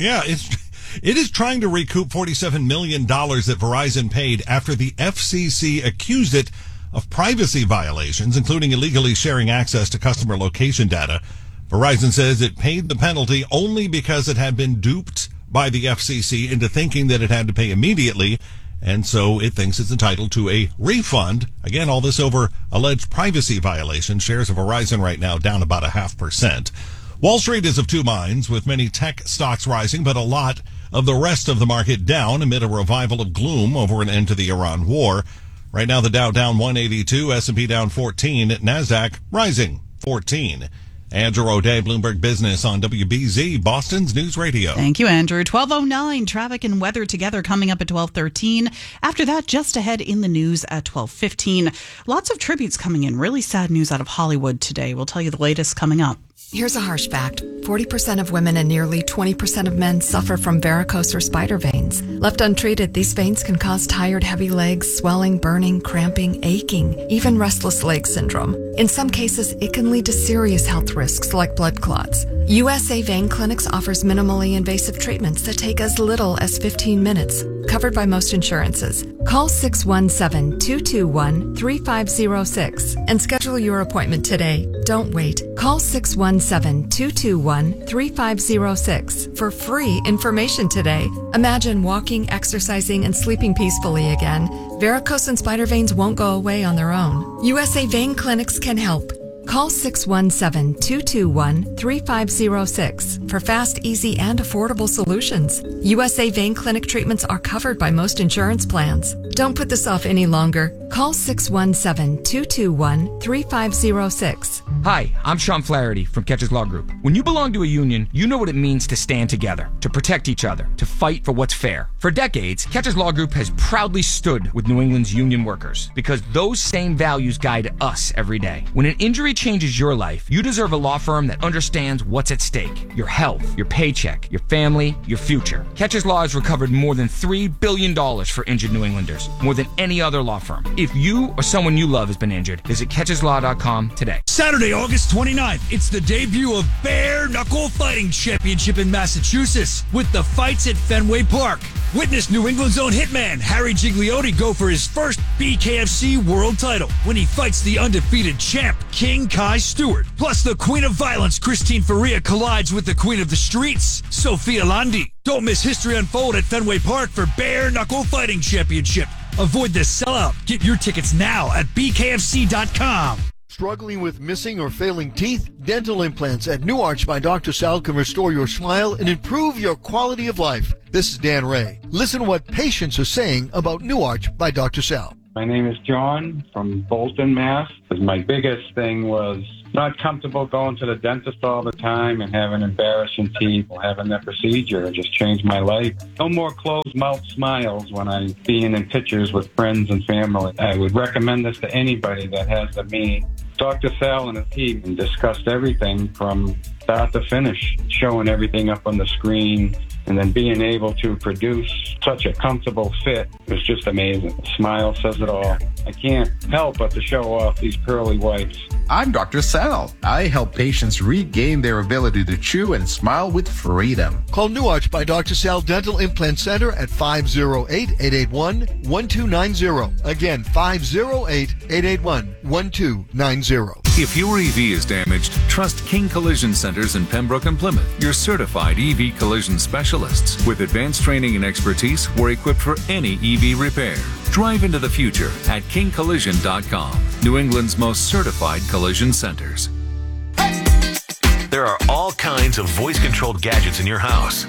it is trying to recoup $47 million that Verizon paid after the FCC accused it of privacy violations, including illegally sharing access to customer location data. Verizon says it paid the penalty only because it had been duped by the FCC into thinking that it had to pay immediately, and so it thinks it's entitled to a refund. Again, all this over alleged privacy violations. Shares of Verizon right now down about 0.5%. Wall Street is of two minds, with many tech stocks rising, but a lot of the rest of the market down amid a revival of gloom over an end to the Iran war. Right now, the Dow down 182, S&P down 14, NASDAQ rising 14. Andrew O'Day, Bloomberg Business on WBZ, Boston's News Radio. Thank you, Andrew. 12:09, traffic and weather together coming up at 12:13. After that, just ahead in the news at 12:15. Lots of tributes coming in. Really sad news out of Hollywood today. We'll tell you the latest coming up. Here's a harsh fact. 40% of women and nearly 20% of men suffer from varicose or spider veins. Left untreated, these veins can cause tired, heavy legs, swelling, burning, cramping, aching, even restless leg syndrome. In some cases, it can lead to serious health risks like blood clots. USA Vein Clinics offers minimally invasive treatments that take as little as 15 minutes, covered by most insurances. Call 617-221-3506 and schedule your appointment today. Don't wait. Call 617-221-3506 for free information today. Imagine walking, exercising, and sleeping peacefully again. Varicose and spider veins won't go away on their own. USA Vein Clinics can help. Call 617-221-3506 for fast, easy, and affordable solutions. USA Vein Clinic treatments are covered by most insurance plans. Don't put this off any longer. Call 617-221-3506. Hi, I'm Sean Flaherty from Catches Law Group. When you belong to a union, you know what it means to stand together, to protect each other, to fight for what's fair. For decades, Catches Law Group has proudly stood with New England's union workers because those same values guide us every day. When an injury changes your life, you deserve a law firm that understands what's at stake. Your health, your paycheck, your family, your future. Catches Law has recovered more than $3 billion for injured New Englanders, more than any other law firm. If you or someone you love has been injured, visit catcheslaw.com today. Saturday, August 29th, it's the debut of Bare Knuckle Fighting Championship in Massachusetts with the fights at Fenway Park. Witness New England's own hitman Harry Gigliotti go for his first BKFC world title when he fights the undefeated champ King Kai Stewart. Plus, the Queen of Violence Christine Faria collides with the Queen of the Streets Sophia Landi. Don't miss history unfold at Fenway Park for Bare Knuckle Fighting Championship. Avoid the sellout. Get your tickets now at bkfc.com. Struggling with missing or failing teeth? Dental implants at New Arch by Dr. Sal can restore your smile and improve your quality of life. This is Dan Ray. Listen to what patients are saying about New Arch by Dr. Sal. My name is John from Bolton, Mass. My biggest thing was not comfortable going to the dentist all the time and having embarrassing teeth or having that procedure. It just changed my life. No more closed mouth smiles when I'm being in pictures with friends and family. I would recommend this to anybody that has the means. Dr. Sal and his team discussed everything from start to finish, showing everything up on the screen, and then being able to produce such a comfortable fit was just amazing. The smile says it all. I can't help but to show off these pearly whites. I'm Dr. Sal. I help patients regain their ability to chew and smile with freedom. Call New Arch by Dr. Sal Dental Implant Center at 508-881-1290. Again, 508-881-1290. If your EV is damaged, trust King Collision Centers in Pembroke and Plymouth. Your certified EV collision specialists with advanced training and expertise were equipped for any EV repair. Drive into the future at kingcollision.com. New England's most certified collision centers. There are all kinds of voice-controlled gadgets in your house.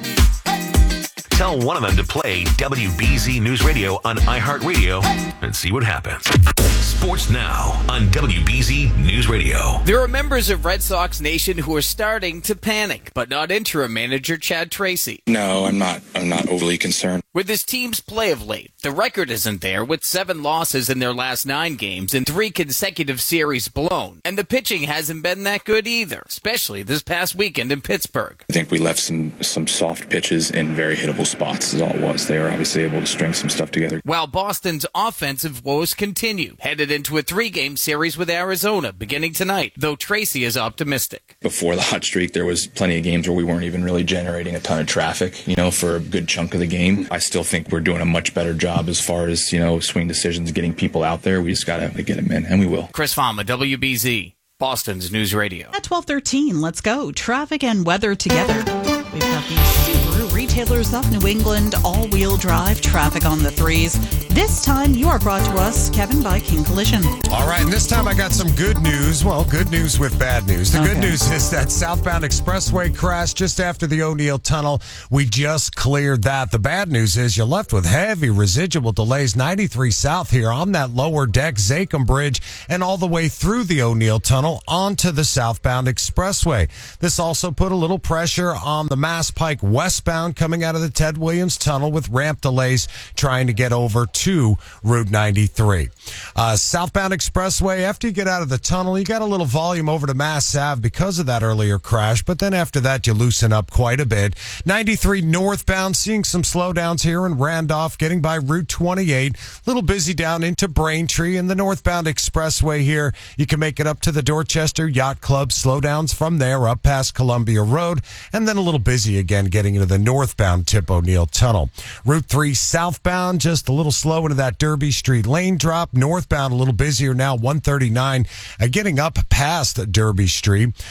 Tell one of them to play WBZ News Radio on iHeartRadio and see what happens. Sports Now on WBZ News Radio. There are members of Red Sox Nation who are starting to panic, but not interim manager Chad Tracy. No, I'm not overly concerned. With his team's play of late, the record isn't there with 7 losses in their last 9 games and 3 consecutive series blown. And the pitching hasn't been that good either, especially this past weekend in Pittsburgh. I think we left some soft pitches in very hittable spots is all it was. They were obviously able to string some stuff together. While Boston's offensive woes continue, headed into a 3-game series with Arizona beginning tonight, though Tracy is optimistic. Before the hot streak, there was plenty of games where we weren't even really generating a ton of traffic, for a good chunk of the game. I still think we're doing a much better job as far as, swing decisions, getting people out there. We just got to get them in, and we will. Chris Fama, WBZ, Boston's News Radio. At 12:13, let's go. Traffic and weather together. We've got the Subaru Retailers of New England all-wheel drive traffic on the 3s. This time, you are brought to us, Kevin, by King Collision. All right, and this time I got some good news. Well, good news with bad news. The good news is that southbound expressway crash just after the O'Neill Tunnel. We just cleared that. The bad news is you're left with heavy residual delays 93 south here on that lower deck, Zachem Bridge, and all the way through the O'Neill Tunnel onto the southbound expressway. This also put a little pressure on the Mass Pike westbound coming out of the Ted Williams Tunnel with ramp delays trying to get over to Route 93. Southbound expressway, after you get out of the tunnel, you got a little volume over to Mass Ave because of that earlier crash, but then after that you loosen up quite a bit. 93 northbound, seeing some slowdowns here in Randolph, getting by Route 28. A little busy down into Braintree, and the northbound expressway here, you can make it up to the Dorchester Yacht Club. Slowdowns from there up past Columbia Road, and then a little busy again getting into the northbound Tip O'Neill Tunnel. Route 3 southbound, just a little slow into that Derby Street lane drop. Northbound a little busier now, 139 getting up past Derby Street.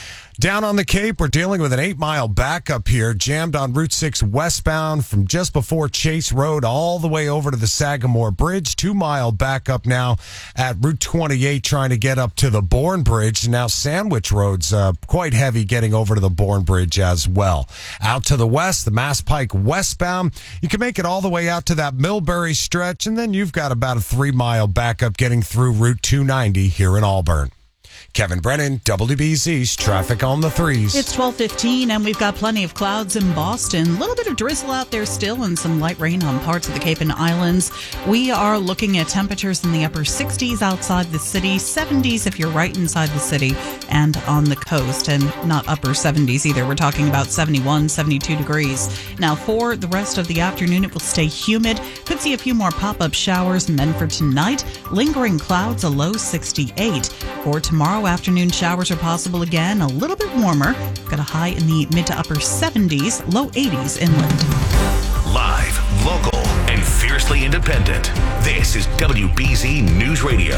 Down on the Cape, we're dealing with an 8-mile backup here, jammed on Route 6 westbound from just before Chase Road all the way over to the Sagamore Bridge. 2-mile backup now at Route 28 trying to get up to the Bourne Bridge. Now Sandwich Road's quite heavy getting over to the Bourne Bridge as well. Out to the west, the Mass Pike westbound, you can make it all the way out to that Millbury stretch, and then you've got about a 3-mile backup getting through Route 290 here in Auburn. Kevin Brennan, WBZ's Traffic on the 3s. It's 12:15, and we've got plenty of clouds in Boston. A little bit of drizzle out there still and some light rain on parts of the Cape and Islands. We are looking at temperatures in the upper 60s outside the city, 70s if you're right inside the city and on the coast, and not upper 70s either. We're talking about 71, 72 degrees. Now, for the rest of the afternoon, it will stay humid. Could see a few more pop-up showers, and then for tonight, lingering clouds, a low 68. For tomorrow afternoon, showers are possible again, a little bit warmer. Got a high in the mid to upper 70s, low 80s inland. Live, local, and fiercely independent. This is WBZ News Radio.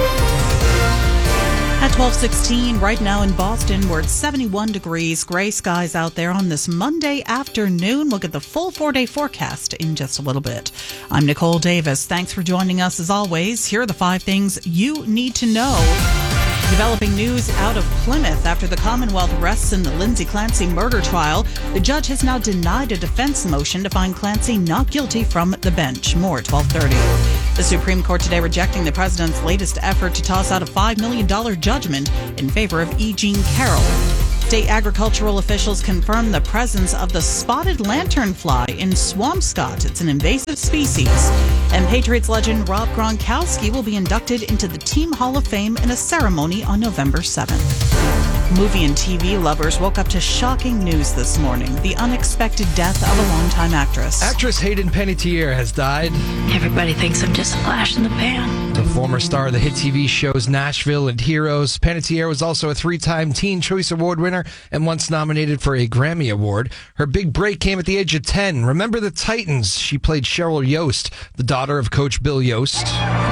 At 12:16, right now in Boston, we're at 71 degrees, gray skies out there on this Monday afternoon. We'll get the full 4-day forecast in just a little bit. I'm Nicole Davis. Thanks for joining us as always. Here are the 5 things you need to know. Developing news out of Plymouth after the Commonwealth arrests in the Lindsay Clancy murder trial. The judge has now denied a defense motion to find Clancy not guilty from the bench. More at 12:30. The Supreme Court today rejecting the president's latest effort to toss out a $5 million judgment in favor of E. Jean Carroll. State agricultural officials confirm the presence of the spotted lanternfly in Swampscott. It's an invasive species. And Patriots legend Rob Gronkowski will be inducted into the Team Hall of Fame in a ceremony on November 7th. Movie and TV lovers woke up to shocking news this morning. The unexpected death of a longtime actress. Actress Hayden Panettiere has died. Everybody thinks I'm just a flash in the pan. The former star of the hit TV shows Nashville and Heroes, Panettiere was also a 3-time Teen Choice Award winner and once nominated for a Grammy Award. Her big break came at the age of 10. Remember the Titans? She played Cheryl Yost, the daughter of Coach Bill Yost.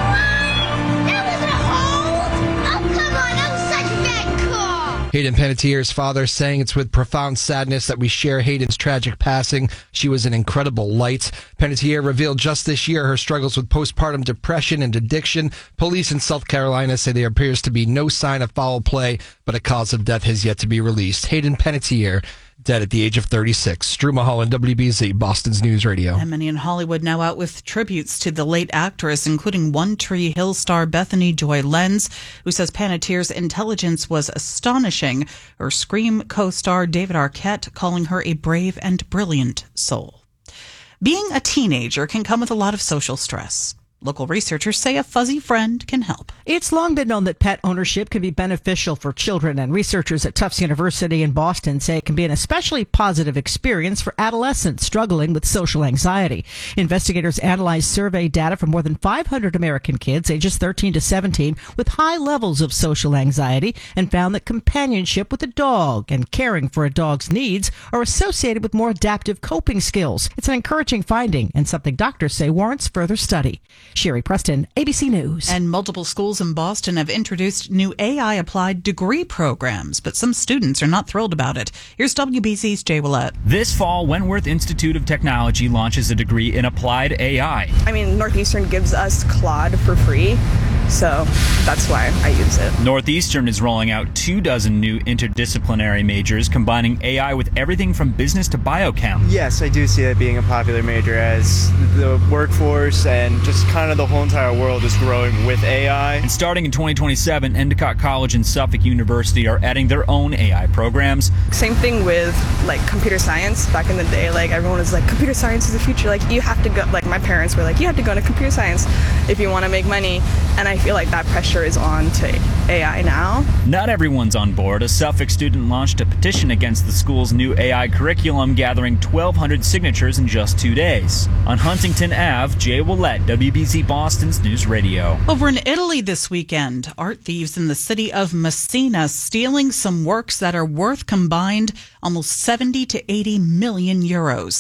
Hayden Panettiere's father saying it's with profound sadness that we share Hayden's tragic passing. She was an incredible light. Panettiere revealed just this year her struggles with postpartum depression and addiction. Police in South Carolina say there appears to be no sign of foul play, but a cause of death has yet to be released. Hayden Panettiere, dead at the age of 36. Drew Mulholland, WBZ, Boston's News Radio. And many in Hollywood now out with tributes to the late actress, including One Tree Hill star Bethany Joy Lenz, who says Panettiere's intelligence was astonishing. Her Scream co-star David Arquette calling her a brave and brilliant soul. Being a teenager can come with a lot of social stress. Local researchers say a fuzzy friend can help. It's long been known that pet ownership can be beneficial for children, and researchers at Tufts University in Boston say it can be an especially positive experience for adolescents struggling with social anxiety. Investigators analyzed survey data from more than 500 American kids ages 13 to 17 with high levels of social anxiety and found that companionship with a dog and caring for a dog's needs are associated with more adaptive coping skills. It's an encouraging finding and something doctors say warrants further study. Sherry Preston, ABC News. And multiple schools in Boston have introduced new AI-applied degree programs, but some students are not thrilled about it. Here's WBZ's Jay Willett. This fall, Wentworth Institute of Technology launches a degree in applied AI. I mean, Northeastern gives us Claude for free, so that's why I use it. Northeastern is rolling out 24 new interdisciplinary majors, combining AI with everything from business to biochem. Yes, I do see it being a popular major as the workforce and just kind of the whole entire world is growing with AI. And starting in 2027, Endicott College and Suffolk University are adding their own AI programs. Same thing with like computer science. Back in the day, like everyone was like, computer science is the future. Like you have to go, like my parents were like, you have to go into computer science if you want to make money. And I feel like that pressure is on to AI now. Not everyone's on board. A Suffolk student launched a petition against the school's new AI curriculum, gathering 1,200 signatures in just 2 days. On Huntington Ave, Jay Willett, WBZ Boston's News Radio. Over in Italy this weekend, art thieves in the city of Messina stealing some works that are worth combined almost 70 to 80 million euros.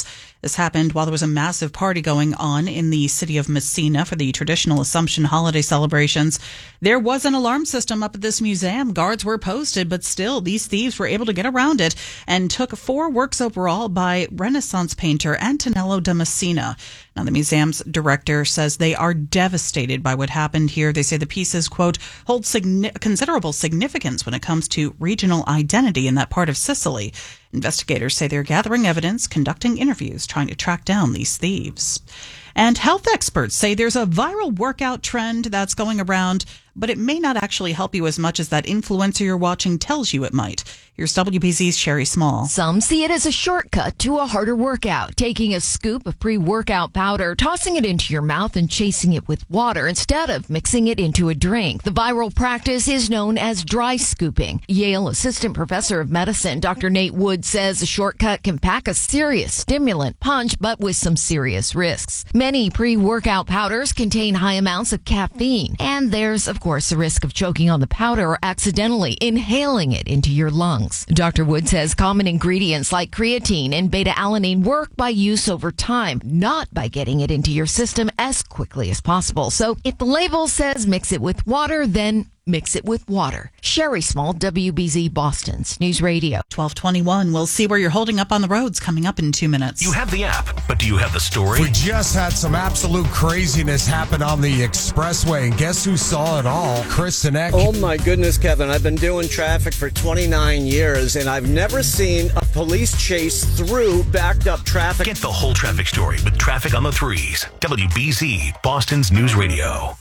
This happened while there was a massive party going on in the city of Messina for the traditional Assumption holiday celebrations. There was an alarm system up at this museum. Guards were posted, but still, these thieves were able to get around it and took 4 works overall by Renaissance painter Antonello da Messina. Now, the museum's director says they are devastated by what happened here. They say the pieces, quote, hold considerable significance when it comes to regional identity in that part of Sicily. Investigators say they're gathering evidence, conducting interviews, trying to track down these thieves. And health experts say there's a viral workout trend that's going around, but it may not actually help you as much as that influencer you're watching tells you it might. Here's WBZ's Sherry Small. Some see it as a shortcut to a harder workout, taking a scoop of pre-workout powder, tossing it into your mouth and chasing it with water instead of mixing it into a drink. The viral practice is known as dry scooping. Yale Assistant Professor of Medicine Dr. Nate Wood says a shortcut can pack a serious stimulant punch, but with some serious risks. Many pre-workout powders contain high amounts of caffeine, and there's, of course, the risk of choking on the powder or accidentally inhaling it into your lungs. Dr. Wood says common ingredients like creatine and beta-alanine work by use over time, not by getting it into your system as quickly as possible. So if the label says mix it with water, then mix it with water. Sherry Small, WBZ Boston's News Radio. 12:21. We'll see where you're holding up on the roads coming up in 2 minutes. You have the app, but do you have the story? We just had some absolute craziness happen on the expressway, and guess who saw it all? Chris Sinek. Oh my goodness, Kevin. I've been doing traffic for 29 years, and I've never seen a police chase through backed up traffic. Get the whole traffic story with Traffic on the Threes. WBZ, Boston's News Radio.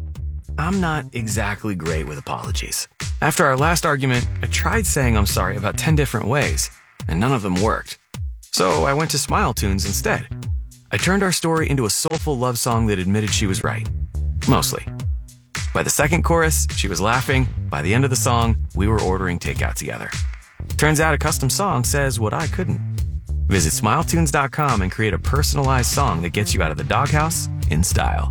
I'm not exactly great with apologies. After our last argument, I tried saying I'm sorry about 10 different ways, and none of them worked. So I went to Smile Tunes instead. I turned our story into a soulful love song that admitted she was right. Mostly. By the second chorus, she was laughing. By the end of the song, we were ordering takeout together. Turns out a custom song says what I couldn't. Visit smiletunes.com and create a personalized song that gets you out of the doghouse in style.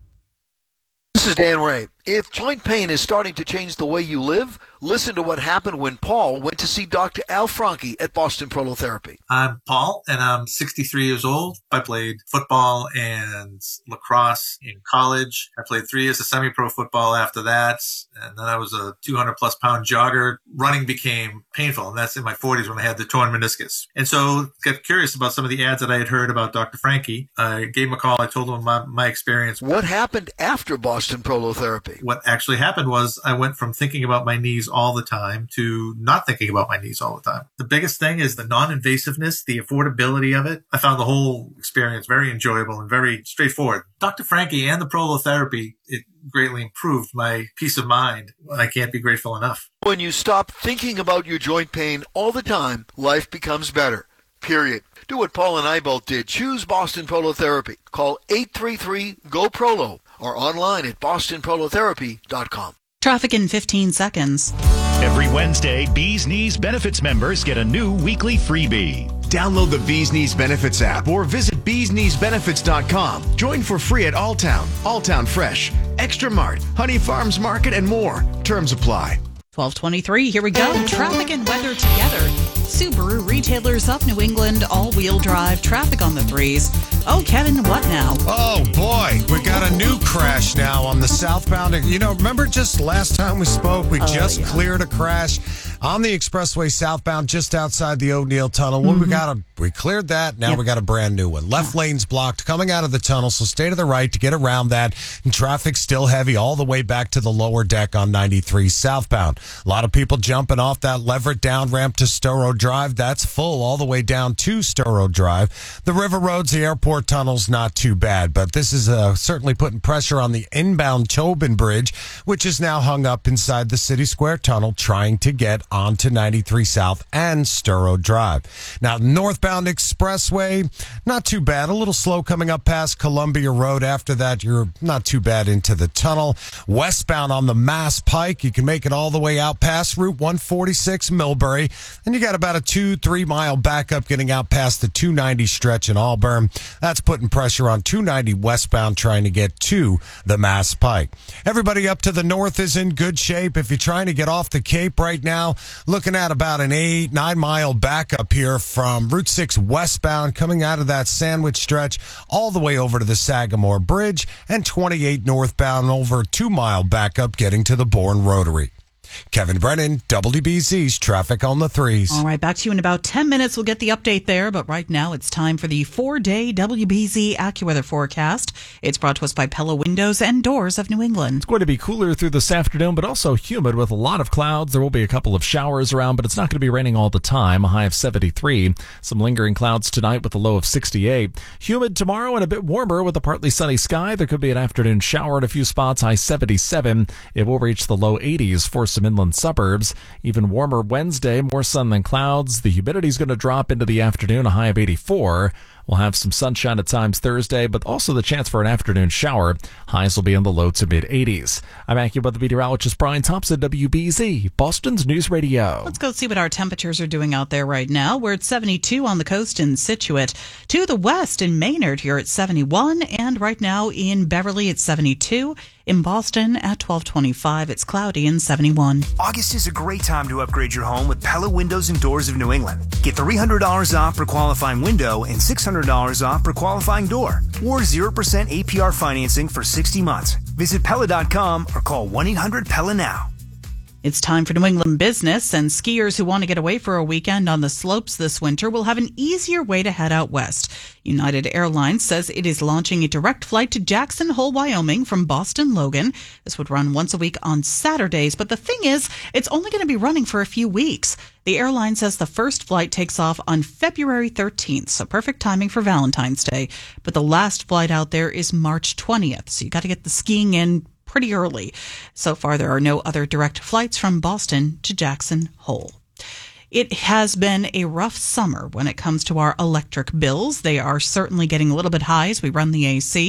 This is Dan Ray. If joint pain is starting to change the way you live, listen to what happened when Paul went to see Dr. Al Franke at Boston Prolotherapy. I'm Paul, and I'm 63 years old. I played football and lacrosse in college. I played 3 years of semi-pro football after that, and then I was a 200-plus pound jogger. Running became painful, and that's in my 40s when I had the torn meniscus. And so got curious about some of the ads that I had heard about Dr. Franke. I gave him a call. I told him my experience. What happened after Boston Prolotherapy? What actually happened was I went from thinking about my knees all the time to not thinking about my knees all the time. The biggest thing is the non-invasiveness, the affordability of it. I found the whole experience very enjoyable and very straightforward. Dr. Franke and the prolotherapy, it greatly improved my peace of mind. I can't be grateful enough. When you stop thinking about your joint pain all the time, life becomes better. Period. Do what Paul and I both did. Choose Boston Prolotherapy. Call 833-GO-PROLO or online at bostonprolotherapy.com. Traffic in 15 seconds. Every Wednesday, Bees Knees Benefits members get a new weekly freebie. Download the Bees Knees Benefits app or visit beeskneesbenefits.com. Join for free at Alltown, Alltown Fresh, Extra Mart, Honey Farms Market, and more. Terms apply. 12:23. Here we go. Traffic and weather together. Subaru retailers up New England, all-wheel drive, traffic on the threes. Oh, Kevin, what now? Oh, boy. We got a new crash now on the southbound. Remember just last time we spoke, we just cleared a crash on the expressway southbound just outside the O'Neill Tunnel. Well, we cleared that. Now we got a brand new one. Left lane's blocked coming out of the tunnel, so stay to the right to get around that. And traffic's still heavy all the way back to the lower deck on 93 southbound. A lot of people jumping off that Leverett down ramp to Storrow Drive. That's full all the way down to Storrow Drive. The River Roads, the airport tunnel's not too bad, but this is certainly putting pressure on the inbound Tobin Bridge, which is now hung up inside the City Square Tunnel trying to get onto 93 South and Storrow Drive. Now, northbound expressway, not too bad. A little slow coming up past Columbia Road. After that, you're not too bad into the tunnel. Westbound on the Mass Pike, you can make it all the way out past Route 146 Millbury. And you got about a 2-3 mile backup getting out past the 290 stretch in Auburn. That's putting pressure on 290 westbound trying to get to the Mass Pike. Everybody up to the north is in good shape. If you're trying to get off the Cape right now, looking at about an 8-9 mile backup here from Route 6 westbound coming out of that Sandwich stretch all the way over to the Sagamore Bridge, and 28 northbound over 2 mile backup getting to the Bourne Rotary. Kevin Brennan, WBZ's Traffic on the 3s. All right, back to you in about 10 minutes. We'll get the update there, but right now it's time for the 4-day WBZ AccuWeather forecast. It's brought to us by Pella Windows and Doors of New England. It's going to be cooler through this afternoon, but also humid with a lot of clouds. There will be a couple of showers around, but it's not going to be raining all the time. A high of 73. Some lingering clouds tonight with a low of 68. Humid tomorrow and a bit warmer with a partly sunny sky. There could be an afternoon shower in a few spots. High 77. It will reach the low 80s for some inland suburbs. Even warmer Wednesday, more sun than clouds. The humidity is going to drop into the afternoon, a high of 84. We'll have some sunshine at times Thursday, but also the chance for an afternoon shower. Highs will be in the low to mid 80s. I'm AccuWeather meteorologist Brian Thompson, WBZ, Boston's News Radio. Let's go see what our temperatures are doing out there right now. We're at 72 on the coast in Scituate. To the west in Maynard, here at 71, and right now in Beverly, it's 72. In Boston at 1225, it's cloudy and 71. August is a great time to upgrade your home with Pella Windows and Doors of New England. Get $300 off for qualifying window and $600 off for qualifying door, or 0% APR financing for 60 months. Visit Pella.com or call 1-800-PELLA now. It's time for New England business, and skiers who want to get away for a weekend on the slopes this winter will have an easier way to head out west. United Airlines says it is launching a direct flight to Jackson Hole, Wyoming from Boston Logan. This would run once a week on Saturdays, but the thing is, it's only going to be running for a few weeks. The airline says the first flight takes off on February 13th, so perfect timing for Valentine's Day. But the last flight out there is March 20th, so you got to get the skiing in pretty early. So far, there are no other direct flights from Boston to Jackson Hole. It has been a rough summer when it comes to our electric bills. They are certainly getting a little bit high as we run the AC.